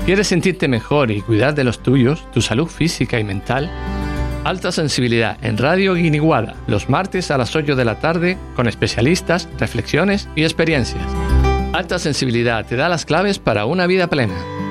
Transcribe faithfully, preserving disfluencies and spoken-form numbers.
¿Quieres sentirte mejor y cuidar de los tuyos, tu salud física y mental? Alta Sensibilidad en Radio Guiniguada, los martes a las ocho de la tarde, con especialistas, reflexiones y experiencias. Alta Sensibilidad te da las claves para una vida plena.